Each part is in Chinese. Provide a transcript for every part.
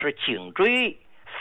是颈椎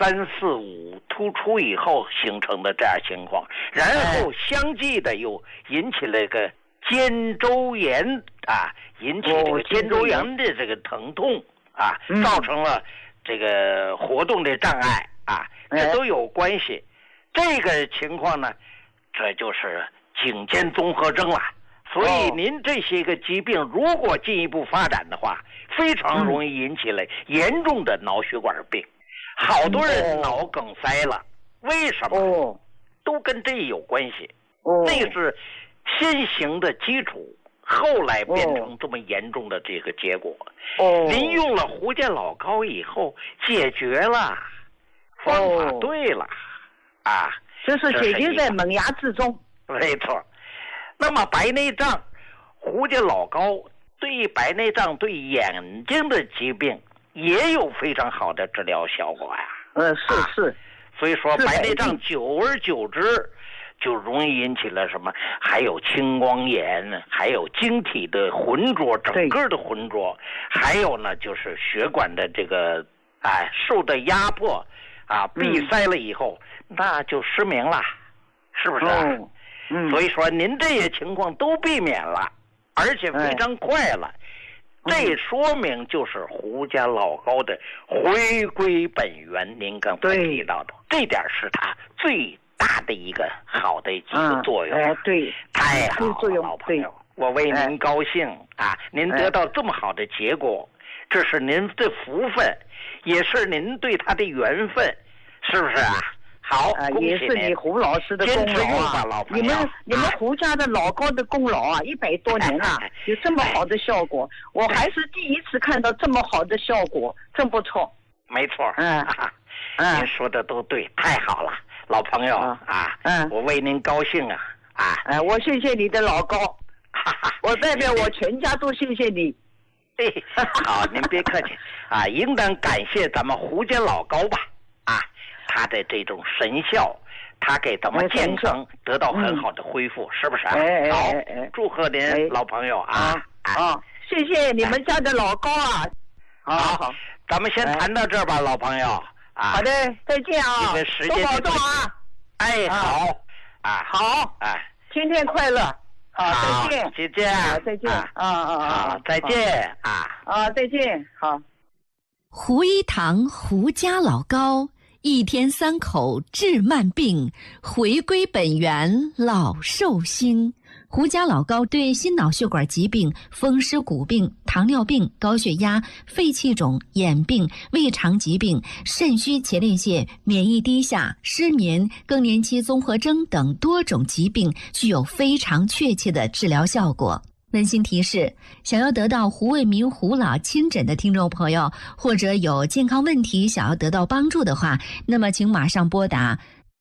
3、4、5突出以后形成的这样情况，然后相继的又引起了个肩周炎啊，引起这个肩周炎的这个疼痛啊，造成了这个活动的障碍啊，这都有关系。这个情况呢，这就是颈肩综合征了。所以您这些个疾病如果进一步发展的话，非常容易引起了严重的脑血管病。好多人脑梗塞了，为什么？都跟这有关系。那个是先行的基础，后来变成这么严重的这个结果。您用了胡健老膏以后解决了，方法对了啊， 就是解决在萌芽之中。 没错。那么白内障，胡健老膏对白内障、对眼睛的疾病也有非常好的治疗效果呀。 是。 所以说白内障久而久之就容易引起了什么？还有青光眼，还有晶体的浑浊，整个的浑浊，还有呢就是血管的这个受的压迫啊，闭塞了以后，那就失明了，是不是？所以说您这些情况都避免了，而且非常快了。这说明就是胡健老膏的回归本源，您刚才提到的这点是它最大的一个好的一个作用。 对， 太好了，老朋友，我为您高兴啊！您得到这么好的结果，这是您的福分，也是您对他的缘分，是不是啊？好， 也是你胡老师的功劳啊！你们胡家的老膏的功劳啊，100多年了，有这么好的效果，我还是第一次看到这么好的效果，真不错。 没错，您说的都对，太好了，老朋友啊，我为您高兴啊！ 我谢谢你的老膏，我代表我全家都谢谢你。 好，您别客气啊，应当感谢咱们胡健老膏吧啊！他的这种神效，他给咱们健康得到很好的恢复，是不是？好，祝贺您，老朋友啊！ 谢谢你们家的老膏啊！ 好，咱们先谈到这儿吧，老朋友啊！ 好的，再见啊！ 因为时间多保重啊！ 好好，天天快乐！再见， 再见， 再见再见再见，好。 胡一堂胡家老膏。1天3口治慢病，回归本源老寿星。胡家老膏对心脑血管疾病、风湿骨病、糖尿病、高血压、肺气肿、眼病、胃肠疾病、肾虚前列腺、免疫低下、失眠、更年期综合征等多种疾病具有非常确切的治疗效果。温馨提示：想要得到胡卫民胡老亲诊的听众朋友，或者有健康问题想要得到帮助的话，那么请马上拨打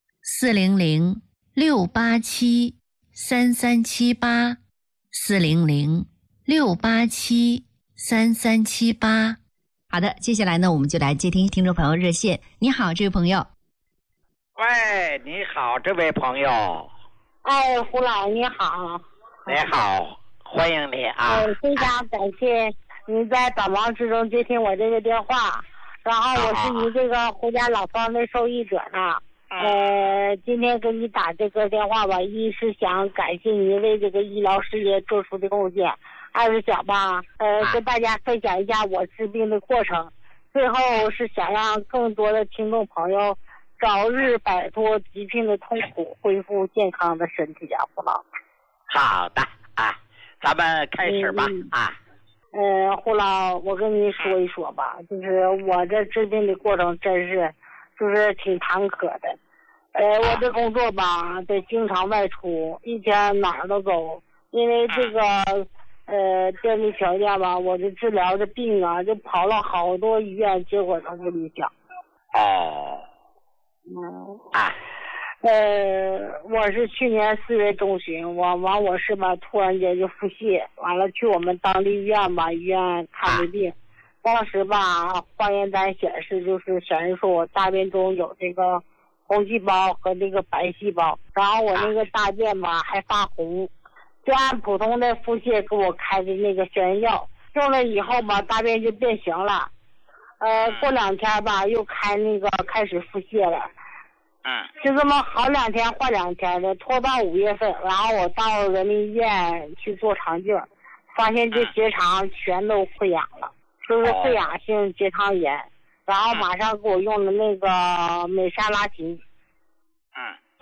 400-687-3378 400-687-3378。好的，接下来呢，我们就来接听听众朋友热线。你好，这位朋友。 喂，你好，这位朋友。 胡老你好。 你好。欢迎你啊！ 非常感谢您在百忙之中接听我这个电话，然后我是您这个胡家老膏的受益者呢。今天给你打这个电话吧，一是想感谢您为这个医疗事业做出的贡献，二是想吧，跟大家分享一下我治病的过程，最后是想让更多的听众朋友早日摆脱疾病的痛苦，恢复健康的身体啊，胡老。 好的啊。咱们开始吧胡老，我跟您说一说吧，就是我这治病的过程真是就是挺坎坷的。我这工作吧得经常外出，一天哪儿都走，因为这个电力条件吧，我这治疗的病啊就跑了好多医院，结果都不理想。我是去年4月中旬，我是吧突然间就腹泻，完了去我们当地医院吧，医院看的病，当时吧化验单显示说我大便中有这个红细胞和这个白细胞，然后我那个大便吧还发红，就按普通的腹泻给我开的那个消炎药，用了以后吧大便就变形了， 过2天吧，又开始腹泻了。就这么好2天坏2天的，拖到5月份，然后我到人民医院去做肠镜，发现这结肠全都溃疡了，就是溃疡性结肠炎，然后马上给我用的那个美沙拉嗪。到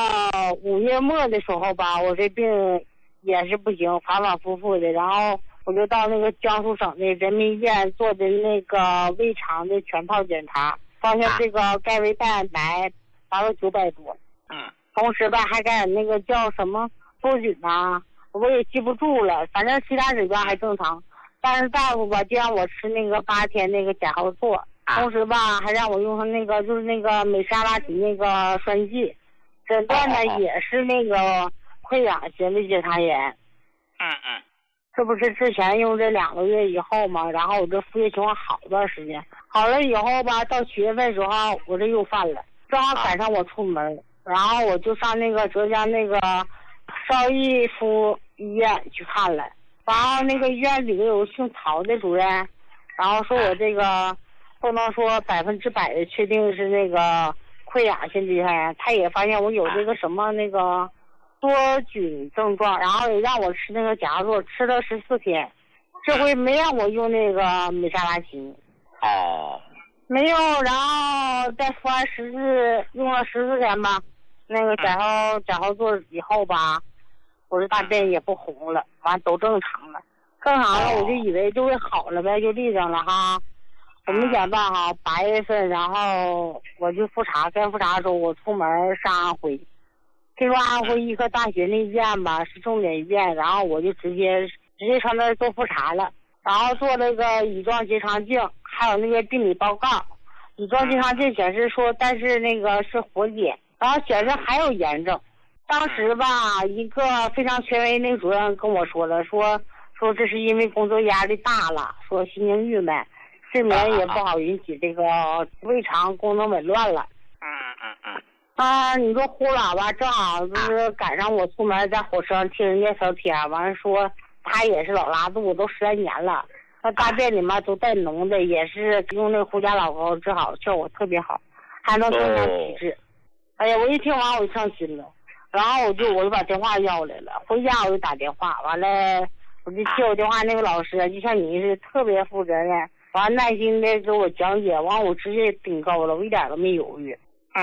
5月末的时候吧，我这病也是不行，反反复复的，然后我就到那个江苏省的人民医院做的那个胃肠的全套检查，发现这个钙维蛋白达到900多。同时吧，还干那个叫什么多菌啊，我也记不住了，反正其他指标还正常。但是大夫吧就让我吃那个8天那个甲号唑，同时吧还让我用上那个就是那个美沙拉嗪那个栓剂，诊断呢也是那个溃疡型的结肠炎。这不是之前用这2个月以后嘛，然后我这腹泻情况好一段时间，好了以后吧，到7月份时候我这又犯了，正好赶上我出门，然后我就上那个浙江那个邵逸夫医院去看了，然后那个医院里头有姓曹的主任，然后说我这个不能说100%的确定是那个溃疡性结肠炎，他也发现我有这个什么那个多菌症状，然后也让我吃那个甲号唑，吃了14天，这回没让我用那个美沙拉嗪。没有，然后再服完用了14天吧，那个甲号唑以后吧，我这大便也不红了，完都正常了，我就以为就会好了呗，就立正了哈。我没想到哈，8月份，然后我就复查，该复查的时候我出门上安徽，听说安徽医科大学那医院吧是重点医院，然后我就直接上那儿做复查了，然后做那个乙状结肠镜，还有那个病理报告。乙状结肠镜显示说，但是那个是活检，然后显示还有炎症。当时吧，一个非常权威那个主任跟我说了，说这是因为工作压力大了，说心情郁闷，睡眠也不好，引起这个胃肠功能紊乱了。你说呼喇叭正好就是赶上我出门在火车上听人家聊天，完了说他也是老拉肚子，都13年了，那大便里面都带脓的，也是用那个胡家老膏治好，效果特别好，还能增强体质。哎呀，我一听完我就上心了，然后我就把电话要来了，回家我就打电话，完了我就接我电话那个老师就像你是特别负责任，完耐心的给我讲解，完我直接顶高了，我一点都没犹豫。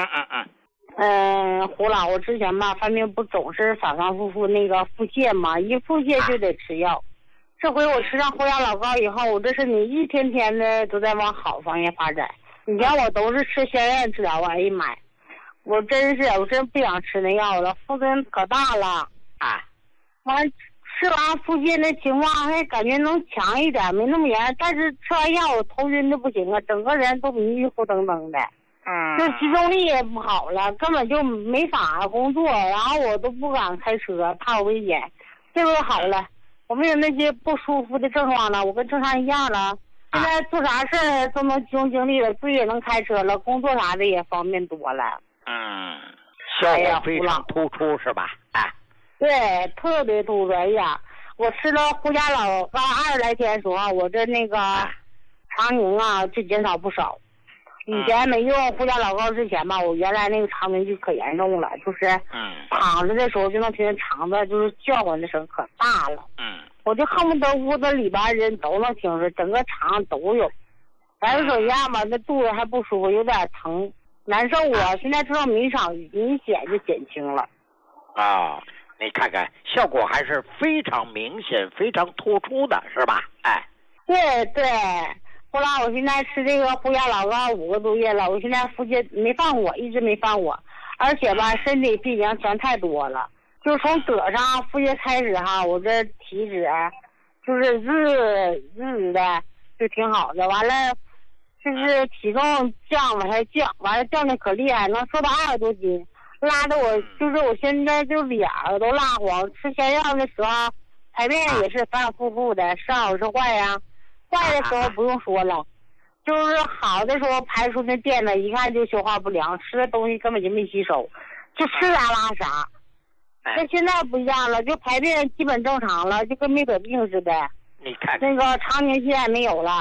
胡老，我之前吧犯病不总是反反复复那个腹泻嘛，一腹泻就得吃药。这回我吃上胡家老膏以后，我这身体一天天的都在往好方向发展。以前我都是吃仙院治疗，哎呀妈呀，我真不想吃那药了，腹针可大了完吃完腹泻那情况还感觉能强一点，没那么严，但是吃完药我头晕的不行啊，整个人都迷迷糊瞪瞪的。就集中力也不好了，根本就没法工作，然后我都不敢开车，怕有危险。这回好了，我没有那些不舒服的症状了，我跟正常一样了。现在做啥事儿都能集中精力了，自己也能开车了，工作啥的也方便多了。 效果非常突出是吧？ 对，特别突出。哎呀，我吃了胡家老膏20来天的时候，我这那个肠凝就减少不少。以前没用胡家老膏之前吧，我原来那个肠凝就可严重了，就是躺着的时候就能听见肠子就是叫唤的声可大了。我就恨不得屋子里边人都能听着，整个肠都有。反正怎样吧，那肚子还不舒服，有点疼，难受。我现在知道明显就减轻了。 你看看效果还是非常明显、非常突出的，是吧？ 对。后来我现在吃这个胡家老膏5个多月了，我现在腹泻没犯我，一直没犯我，而且吧身体病情全太多了，就从得上腹泻开始我这体脂就是日的就挺好的，完了就是体重往下降，完了降的可厉害，能瘦到20多斤，拉的我就是我现在就脸都蜡黄，吃仙药的时候排便也是反反复复的，时好时坏坏的时候不用说了，就是好的时候排出那便呢，一看就消化不良，吃的东西根本就没吸收，就吃啥拉啥。那现在不一样了，就排便基本正常了，就跟没得病似的。 你看那个肠凝现在没有了。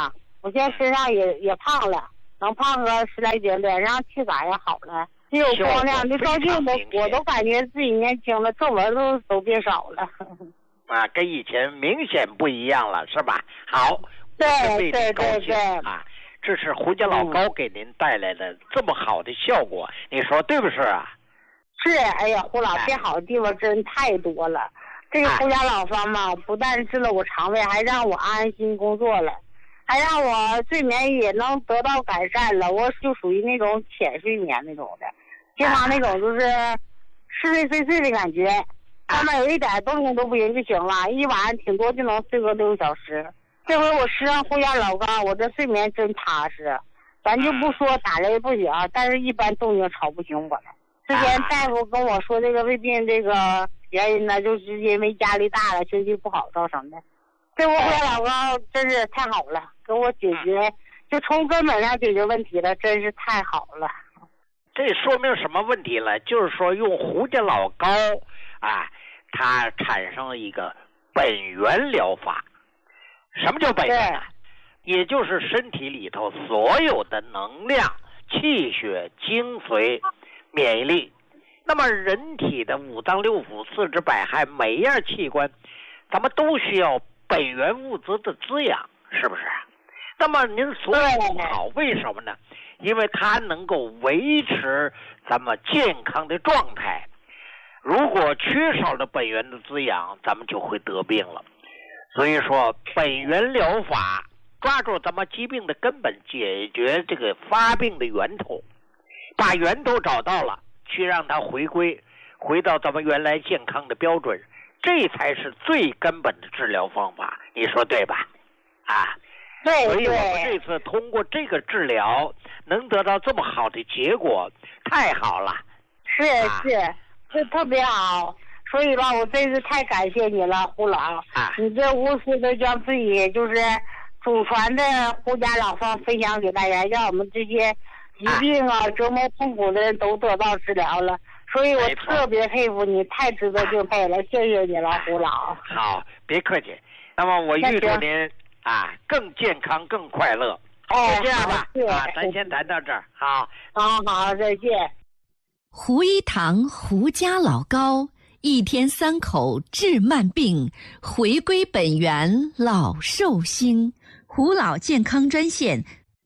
我现在身上也胖了，能胖个10来斤，脸上气感也好了，也有光亮，就照镜子我都感觉自己年轻了，皱纹都变少了。 啊，跟以前明显不一样了，是吧？好， 对对对对啊，这是胡家老高给您带来的这么好的效果，你说对不是啊？ 是，哎呀，胡老变好的地方真太多了。这个胡家老方嘛，不但治了我肠胃，还让我安心工作了，还让我睡眠也能得到改善了。我就属于那种浅睡眠那种的，经常那种就是似睡非睡的感觉。上面有一点动静都不行就行了，一晚上挺多就能睡个6个小时。这回我吃上胡家老高，我这睡眠真踏实。咱就不说打雷不行，但是一般动静吵不醒我了。之前大夫跟我说这个胃病这个原因呢，就是因为压力大了，休息不好造成的。这回胡家老高真是太好了，给我解决，就从根本上解决问题了，真是太好了。 这说明什么问题了？就是说用胡家老高啊，它产生了一个本源疗法。什么叫本源呢？也就是身体里头所有的能量、气血、精髓、免疫力。那么人体的5脏6腑、4肢百骸，每一样器官，咱们都需要本源物质的滋养，是不是？那么您所以好，为什么呢？因为它能够维持咱们健康的状态。如果缺少了本源的滋养，咱们就会得病了。所以说，本源疗法抓住咱们疾病的根本，解决这个发病的源头，把源头找到了，去让它回到咱们原来健康的标准，这才是最根本的治疗方法。你说对吧？啊， 对。 所以我们这次通过这个治疗，能得到这么好的结果，太好了。 是，这特别好。所以吧，我真是太感谢你了，胡老。你这无私的将自己就是祖传的胡家老方分享给大家，让我们这些疾病折磨痛苦的人都得到治疗了。所以我特别佩服你，太值得敬佩了，谢谢你了，胡老。 好，别客气。那么我预祝您更健康、更快乐。就这样吧，咱先谈到这儿。好， 再见。 胡一堂胡家老高，一天3口治慢病，回归本源老寿星。胡老健康专线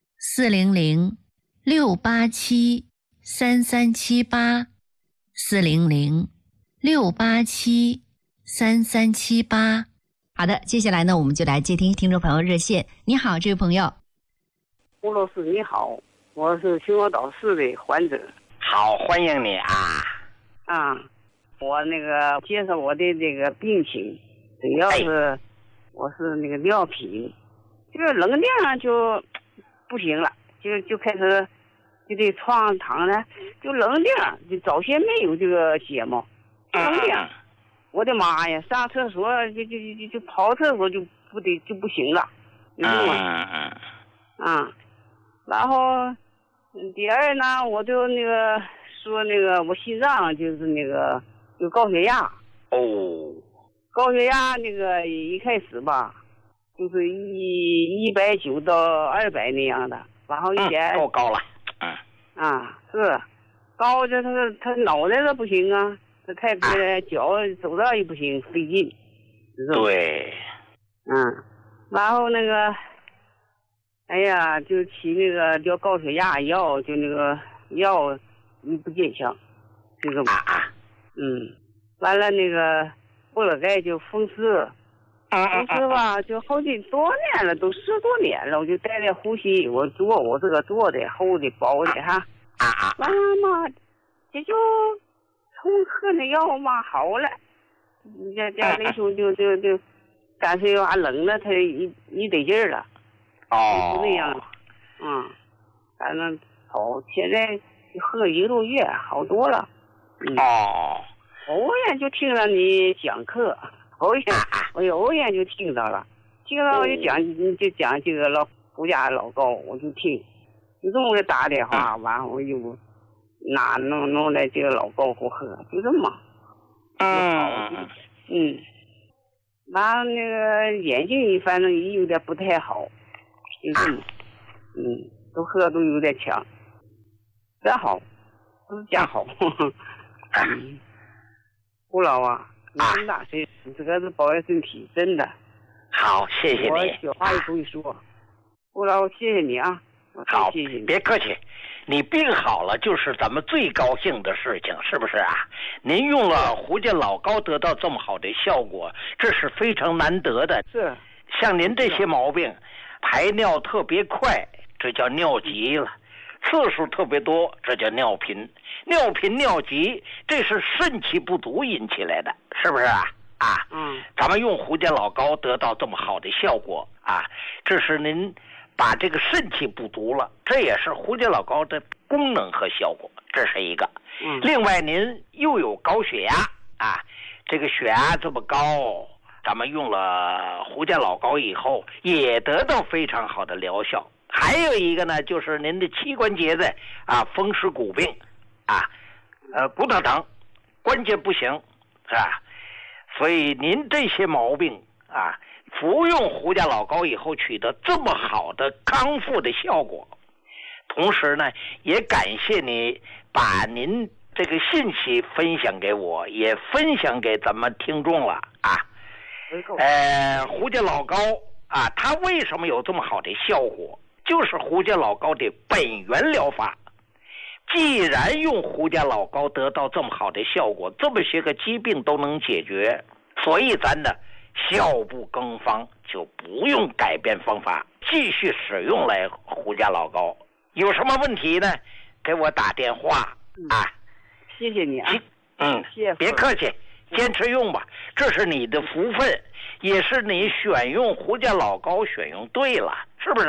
400-687-3378，400-687-3378。好的，接下来呢，我们就来接听听众朋友热线。你好，这位朋友。 胡老师你好，我是秦皇岛市的患者。 好，欢迎你我那个介绍我的这个病情，主要是我是那个尿频，这个能量就不行了，就开始就得床躺呢，就能量就早先没有这个血嘛，能量，我的妈呀，上厕所就跑厕所就不行了，然后第二呢，我就那个说那个我心脏就是那个有高血压。高血压那个一开始吧，就是190到200那样的，然后一点够高了。 是高，这他脑袋都不行啊，他太脚走道也不行，费劲。 对。 然后那个。哎呀，就起那个叫高血压药，就那个药不见效，这个完了那个布勒盖就风湿，吧，就好几多年了，都10多年了，我就带点呼吸，我这个做的厚的薄的完了嘛，这就从喝那药嘛好了，家那时候就干脆冷了，他一得劲儿了。就那样，反正好，现在喝1个多月，好多了。偶然就听了你讲课，偶然就听到了，就讲这个胡家老高，我就听，就这么给打电话，完我就弄来这个老高给我喝，就这么。完了那个眼睛反正有点不太好。 精神，都喝都有点强。这好，都是家好。胡老啊，你这么大岁数，这个是保养身体，真的。 好，谢谢你。 我小话也不会说。胡老，谢谢你啊。 好， 谢谢你， 别客气。你病好了就是咱们最高兴的事情，是不是啊？您用了胡家老膏得到这么好的效果，这是非常难得的。 是。 像您这些毛病，排尿特别快，这叫尿急了；次数特别多，这叫尿频。尿频尿急，这是肾气不足引起来的，是不是啊？咱们用胡家老膏得到这么好的效果啊，这是您把这个肾气不足了，这也是胡家老膏的功能和效果，这是一个。另外您又有高血压啊，这个血压这么高，咱们用了胡家老膏以后也得到非常好的疗效。还有一个呢，就是您的膝关节的风湿骨病骨头疼，关节不行，是吧？所以您这些毛病服用胡家老膏以后取得这么好的康复的效果，同时呢，也感谢你把您这个信息分享给我，也分享给咱们听众了胡家老膏它为什么有这么好的效果？就是胡家老膏的本源疗法。既然用胡家老膏得到这么好的效果，这么些个疾病都能解决，所以咱呢效不更方，就不用改变方法，继续使用来胡家老膏。有什么问题呢？给我打电话谢谢你啊。谢谢。 别客气，坚持用吧，这是你的福分，也是你选用胡家老膏选用对了，是不是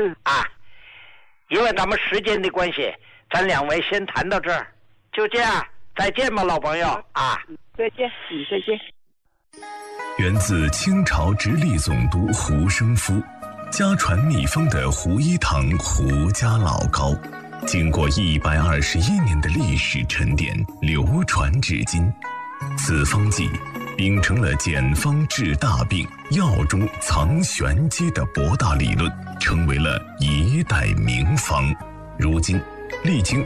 因为咱们时间的关系，咱两位先谈到这儿，就这样，再见吧，老朋友再见，再见。 源自清朝直隶总督胡生夫，家传秘方的胡一堂胡家老膏，经过121年的历史沉淀，流传至今。此方剂秉承了简方治大病、药中藏玄机的博大理论，成为了一代名方。如今历经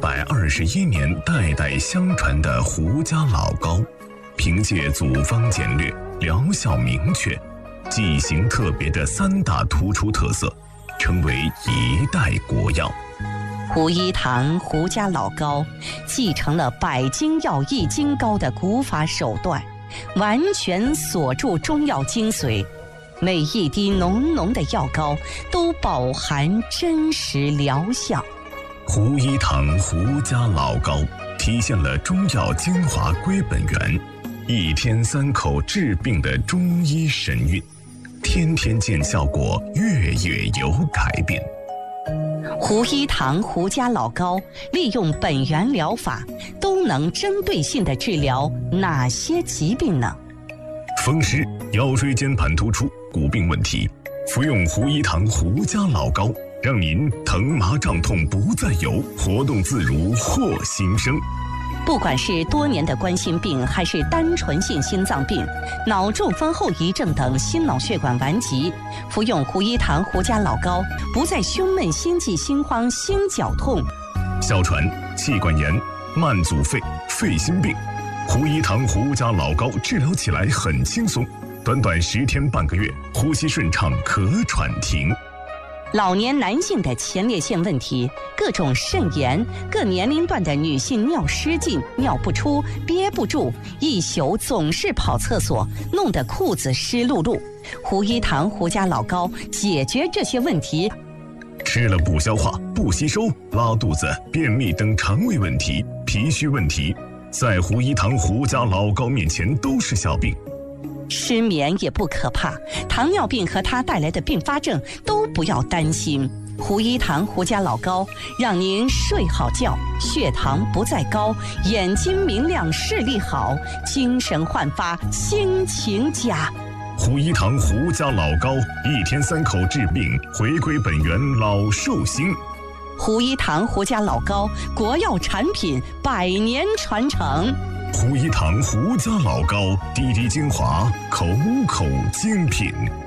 121年代代相传的胡家老膏，凭借组方简略、疗效明确、剂型特别的3大突出特色，成为一代国药。 胡一堂胡家老膏继承了百金药易筋膏的古法手段，完全锁住中药精髓，每一滴浓浓的药膏都饱含真实疗效。 胡一堂胡家老膏体现了中药精华归本源，1天3口治病的中医神韵，天天见效果，月月有改变。 胡一堂胡家老膏利用本源疗法，都能针对性地治疗哪些疾病呢？ 风湿、腰椎间盘突出、骨病问题，服用胡一堂胡家老膏，让您疼麻胀痛不再有，活动自如获新生。 不管是多年的冠心病，还是单纯性心脏病、脑中风后遗症等心脑血管顽疾，服用胡一堂胡家老膏，不再胸闷、心悸、心慌、心绞痛。 哮喘、气管炎、慢阻肺、肺心病，胡一堂胡家老膏治疗起来很轻松，短短10天半个月，呼吸顺畅，咳喘停。 老年男性的前列腺问题、各种肾炎、各年龄段的女性尿失禁、尿不出、憋不住，一宿总是跑厕所，弄得裤子湿漉漉。胡一堂胡家老膏解决这些问题。 吃了不消化、不吸收、拉肚子、便秘等肠胃问题、脾虚问题，在胡一堂胡家老膏面前都是小病。 失眠也不可怕，糖尿病和它带来的并发症都不要担心。胡一堂胡家老膏让您睡好觉，血糖不再高，眼睛明亮，视力好，精神焕发，心情佳。 胡一堂胡家老膏，1天3口治病，回归本源，老寿星。 胡一堂胡家老膏，国药产品，100年传承。 胡一堂胡家老膏，滴滴精华，口口精品。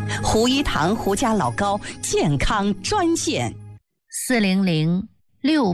胡一堂胡家老高健康专线 400-6